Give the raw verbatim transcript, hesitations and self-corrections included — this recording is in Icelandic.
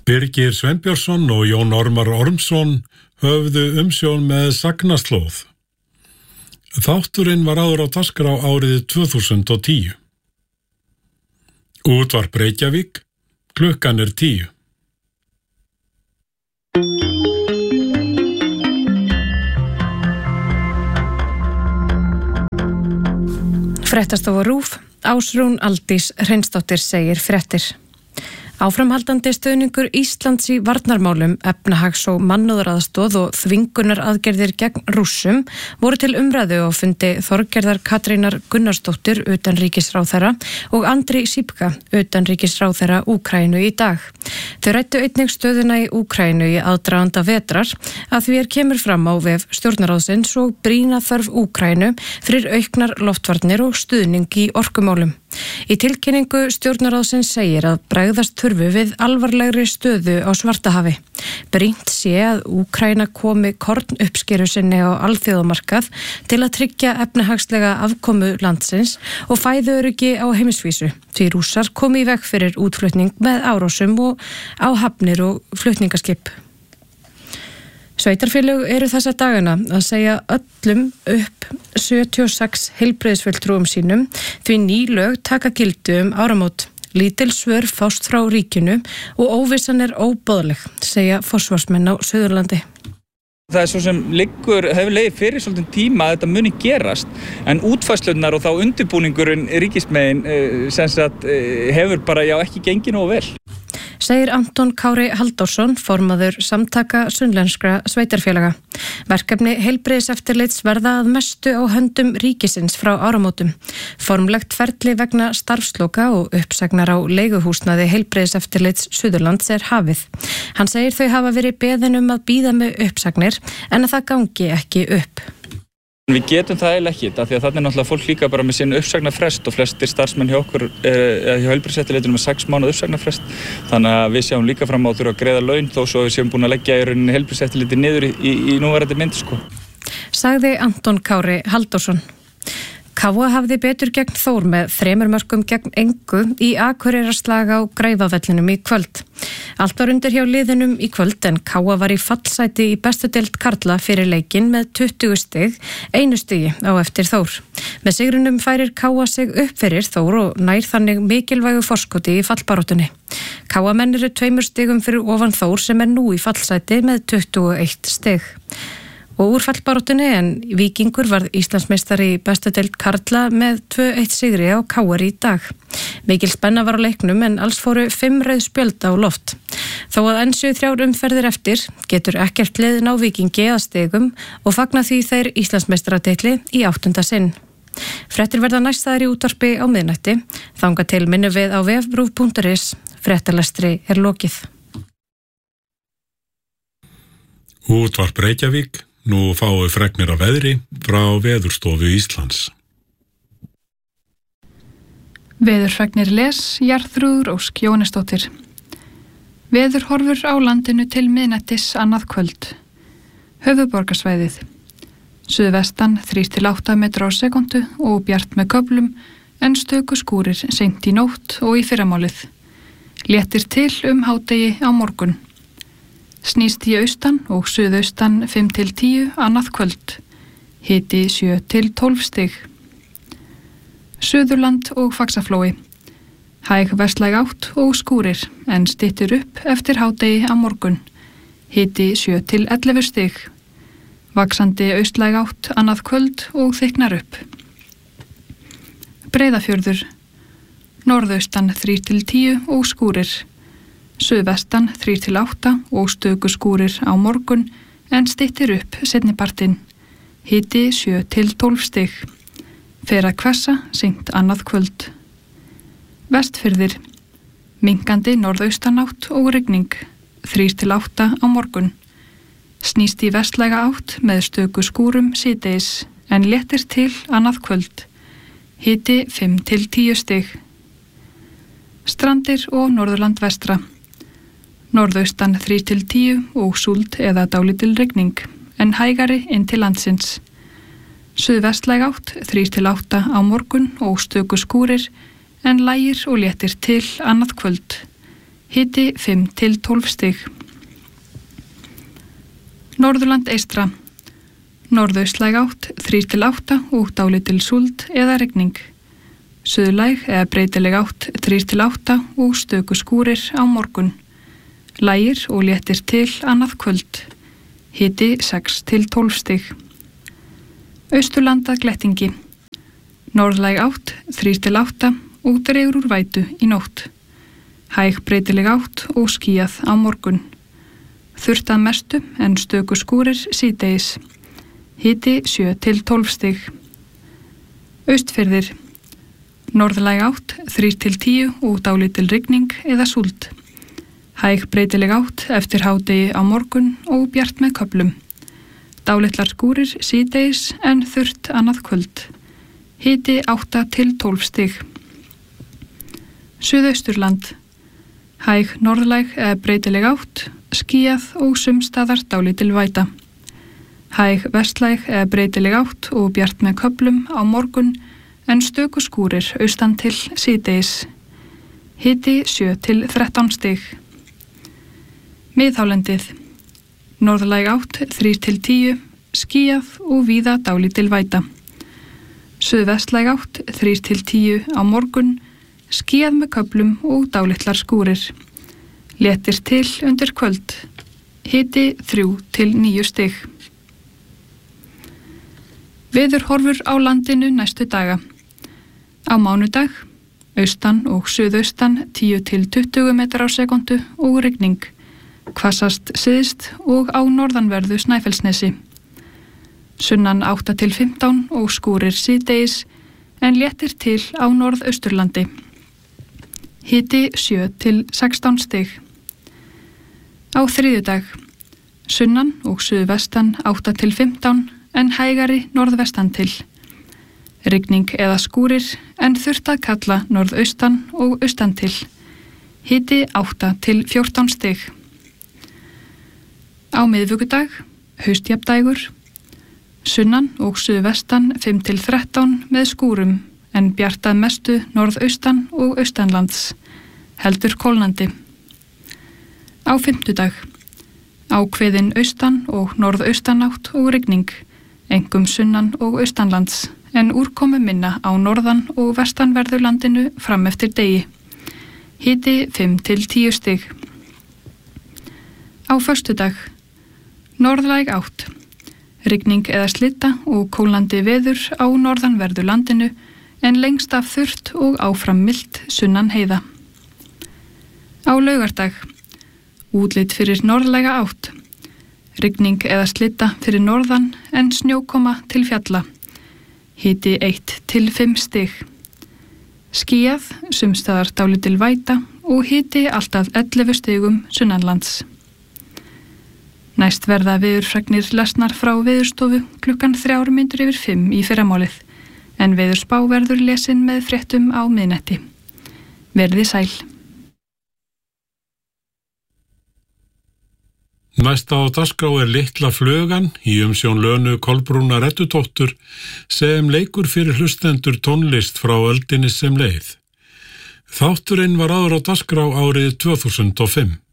Birgir Sveinbjörnsson og Jón Ormar Ormsson höfðu umsjón með Sagnaslóð. Þátturinn var áður á dagskrá árið tvö þúsund og tíu. Útvarp Reykjavík, klukkan er tíu. Fréttastofa RÚV, Ásrún Aldís Hreinsdóttir segir fréttir. Áframhaldandi stuðningur Íslands í varnarmálum, efnahags- og mannúðaraðstoð og þvingunaraðgerðir gegn Rússum voru til umræðu á fundi Þorgerðar Katrínar Gunnarsdóttir utanríkisráðherra og Andri Sipka utanríkisráðherra Úkraínu í dag. Þau ræddu einnig stöðuna í Úkraínu í aðdraganda vetrar að því er kemur fram á vef stjórnarráðsins og brýna þörf Úkraínu fyrir auknar loftvarnir og stuðning í orkumálum. Í tilkynningu stjórnarráðsins segir að bregðast þurfi við alvarlegri stöðu á Svartahafi. Brýnt sé að Úkraína komi korn uppskeru sinni á alþjóðamarkað til að tryggja efnahagslega afkomu landsins og fæðuöryggi á heimsvísu, því Rússar komi í veg fyrir útflutning með árásum og á hafnir og flutningaskip. Sveitarfélög eru þessa dagana að segja öllum upp sjötíu og sex heilbrigðisfulltrúum sínum því ný lög taka gildi um áramót. Lítil svör fást frá ríkinu og óvissan er óboðleg, segja forsvarsmenn á Suðurlandi. Það er svo sem liggur, hefur legið fyrir svolítið tíma að þetta muni gerast, en útfærslunar og þá undirbúningurinn ríkismegin sem sagt hefur bara já ekki gengið nógu vel. Segir Anton Kári Halldórsson, formaður samtaka sunnlenskra sveitarfélaga. Verkefni heilbrigðiseftirlits verða að mestu á höndum ríkisins frá áramótum. Formlegt ferli vegna starfsloka og uppsagnar á leiguhúsnaði heilbrigðiseftirlits Suðurlands er hafið. Hann segir þau hafa verið beðin um að bíða með uppsagnir en að það gangi ekki upp. Við getum það eiginlega ekki, af því að þarna er náttúrulega fólk líka bara með sinn uppsagnarfrest og flestir starfsmenn hjá okkur, eða hjá heilbrigðiseftirlitinu með sex mánuð uppsagnarfrest. Þannig að við sjáum líka fram á að þurfa að greiða laun þó svo við séum búin að leggja í rauninni heilbrigðiseftirlitið niður í, í, í núverandi mynd, sko. Sagði Anton Kári Halldórsson. K A hafði betur gegn Þór með þremur mörkum gegn engu í Akureyrarslag á Græfavellinum í kvöld. Allt var undir hjá liðinum í kvöld en K A var í fallsæti í bestu deild karla fyrir leikinn með tuttugu stig, einu stigi á eftir Þór. Með sigrunum færir K A sig upp fyrir Þór og nær þannig mikilvægu forskoti í fallbaráttunni. K A menn eru tveimur stigum fyrir ofan Þór sem er nú í fallsæti með tuttugu og eitt stig. Og úr fallbaráttunni en Víkingur varð Íslandsmeistari í bestu deild karla með tvö eitt sigri á K R í dag. Mikil spenna var á leiknum en alls fóru fimm rauð spjöld á loft. Þó að enn séu þrjár umferðir eftir getur ekkert liðin á Víkingi að stigum og fagna því þeir Íslandsmeistaratitli í áttunda sinn. Fréttir verða næstaðar í útvarpi á miðnætti. Þangað til minnum við á vef rúv punktur is. Fréttalestri er lokið. Útvarp Reykjavík. Nú fáum við fregnir af veðri frá Veðurstofu Íslands. Veðurfregnir les Jarþrúður Ósk Jónesdóttir. Veðurhorfur á landinu til miðnættis annað kvöld. Höfuðborgarsvæðið. Suðvestan þrír til átta metra á sekundu og bjart með köflum en stöku skúrir seint í nótt og í fyrramálið. Léttir til um hádegi á morgun. Snýst í austan og suðaustan fimm til tíu annað kvöld. Hiti sjö til tólf stig. Suðurland og Faxaflói. Hæg vestlæg átt og skúrir en styttir upp eftir hádegi á morgun. Hiti sjö til ellefu stig. Vaxandi austlæg átt annað kvöld og þykknar upp. Breiðafjörður. Norðaustan þrír til tíu og skúrir. Suðvestan þrír til átta og stöku skúrir á morgun en styttir upp seinnipartinn. Hiti sjö til tólf stig. Fer að hvessa seint annað kvöld. Vestfirðir. Minkandi norðaustanátt og rigning. þrír til átta á morgun. Snýst í vestlæga átt með stöku skúrum síðdegis en léttir til annað kvöld. Hiti fimm til tíu stig. Strandir og Norðurland vestra. Norðaustan þrír til tíu og súld eða dálítil rigning, en hægari inn til landsins. Suðvestlæg átt þrír til átta á morgun og stöku skúrir, en lægir og léttir til annað kvöld. hiti fimm til tólf stig. Norðurland eystra. Norðaustlæg átt þrír til átta og dálítil súld eða rigning. Suðlæg eða breytileg átt þrír til átta og stöku skúrir á morgun. Lægir og léttir til annað kvöld. Hiti sex til tólf stig. Austurlanda glettingi. Norðlæg átt þrír til átta og dregur úr vætu í nótt. Hæg breytileg átt og skýjað á morgun. Þurrt að mestu en stöku skúrir síðdegis. Hiti sjö til tólf stig. Austfirðir. Norðlæg átt þrír til tíu og dálítil rigning eða súld. Hæg breytileg átt eftir hádegi á morgun og bjart með köflum. Dálitlar skúrir síðdegis en þurrt annað kvöld. Hiti átta til tólf stig. Suðausturland. Hæg norðlæg eða breytileg átt, skýjað og sumstaðar dálítil væta. Hæg vestlæg eða breytileg átt og bjart með köflum á morgun en stöku skúrir austan til síðdegis. Hiti sjö til þrettán stig. Miðhálendið. Norðlæg átt þrír til tíu, skýjað og víða dálítil væta. Suðvestlæg átt þrír til tíu á morgun, skýjað með köflum og dálitlar skúrir. Léttir til undir kvöld. Hiti þrjú til níu stig. Veðurhorfur á landinu næstu daga. Á mánudag, austan og suðaustan tíu til tuttugu metrar á sekundu og rigning. Hvassast syðst og á norðanverðu Snæfellsnesi. Sunnan átta til fimmtán og skúrir síðdegis en léttir til á norðausturlandi. Hiti sjö til sextán stig. Á þriðjudag, sunnan og suðvestan átta til fimmtán en hægari norðvestan til. Rigning eða skúrir en þurrt að kalla norðaustan og austan til. Hiti átta til fjórtán stig. Á miðvikudag, haustjafndægur. Sunnan og suðvestan fimm til þrettán með skúrum en bjartað mestu norðaustan og austanlands. Heldur kólnandi. Á fimmtudag. Ákveðin austan og norðaustanátt og rigning. Engum sunnan og austanlands. En úrkomu minna á norðan og vestanverðu landinu fram eftir degi. Hiti fimm til tíu stig. Á föstudag. Norðlæg átt. Rigning eða slitta og kólnandi veður á norðanverðu landinu en lengst af þurrt og áfram milt sunnan heiða. Á laugardag. Útlit fyrir norðlæga átt. Rigning eða slitta fyrir norðan en snjókoma til fjalla. Hiti eitt til fimm stig. Skýjað, sumstaðar dálítil væta og hiti alltaf ellefu stigum sunnanlands. Næst verða veðurfregnir lesnar frá Veðurstofu klukkan þrjár mínútur yfir fimm í fyrramálið, en veðurspá verður lesin með fréttum á miðnetti. Verði sæl. Næsta á dagskrá er Litla flugan í umsjón Lönu Kolbrúnar Eddudóttur sem leikur fyrir hlustendur tónlist frá öldinni sem leið. Þátturinn var áður á dagskrá árið tvö þúsund og fimm.